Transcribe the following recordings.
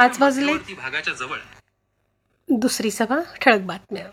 5 वाजले. मध्यवर्ती भागाच्या जवळ दुसरी सभा ठळक बातम्या.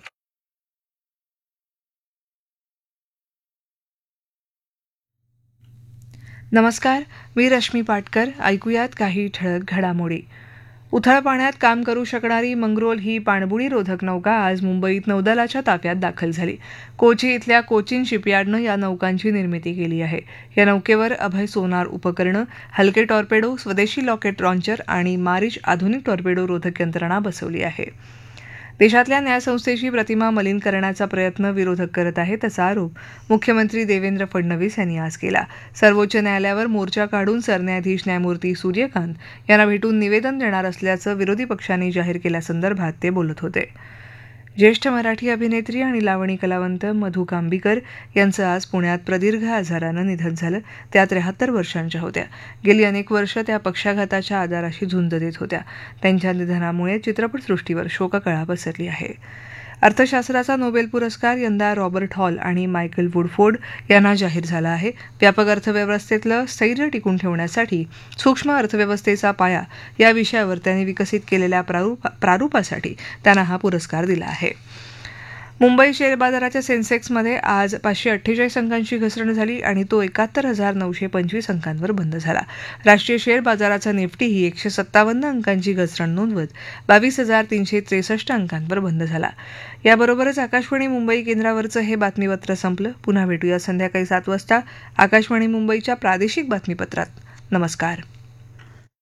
नमस्कार, मी रश्मी पाटकर. ऐकूयात काही ठळक घडामोडी. उथळ पाण्यात काम करू शकणारी मंगरोल ही पाणबुडी रोधक नौका आज मुंबईत नौदलाच्या ताफ्यात दाखल झाली. कोची इथल्या कोचिन शिपयार्डनं या नौकांची निर्मिती केली आहे. या नौकेवर अभय सोनार उपकरणं, हलके टॉर्पेडो, स्वदेशी रॉकेट लॉन्चर आणि मारिच आधुनिक टॉर्पेडो रोधक यंत्रणा बसवली आहे. देशातल्या न्यायसंस्थेची प्रतिमा मलिन करण्याचा प्रयत्न विरोधक करत आहेत असा आरोप मुख्यमंत्री देवेंद्र फडणवीस यांनी आज केला. सर्वोच्च न्यायालयावर मोर्चा काढून सरन्यायाधीश न्यायमूर्ती सूर्यकांत यांना भेटून निवेदन देणार असल्याचं विरोधी पक्षांनी जाहीर केल्यासंदर्भात ते बोलत होते. ज्येष्ठ मराठी अभिनेत्री आणि लावणी कलावंत मधू कांबीकर यांचं आज पुण्यात प्रदीर्घ आजारानं निधन झालं. त्या 73 वर्षांच्या होत्या. गेली अनेक वर्ष त्या पक्षाघाताच्या आजाराशी झुंज देत होत्या. त्यांच्या निधनामुळे चित्रपटसृष्टीवर शोककळा पसरली आहे. अर्थशास्त्राचा नोबेल पुरस्कार यंदा रॉबर्ट हॉल आणि मायकल वुडफोर्ड यांना जाहीर झाला आहे. व्यापक अर्थव्यवस्थेतलं स्थैर्य टिकून ठेवण्यासाठी सूक्ष्म अर्थव्यवस्थेचा पाया या विषयावर त्यांनी विकसित केलेल्या प्रारूपासाठी त्यांना हा पुरस्कार दिला आहे. मुंबई शेअर बाजाराच्या सेन्सेक्समध्ये आज 548 अंकांची घसरण झाली आणि तो 71,925 अंकांवर बंद झाला. राष्ट्रीय शेअर बाजाराचा निफ्टीही 157 अंकांची घसरण नोंदवत 22,363 अंकांवर बंद झाला. याबरोबरच आकाशवाणी मुंबई केंद्रावरचं हे बातमीपत्र संपलं. पुन्हा भेटूया संध्याकाळी 7 वाजता आकाशवाणी मुंबईच्या प्रादेशिक बातमीपत्रात. नमस्कार.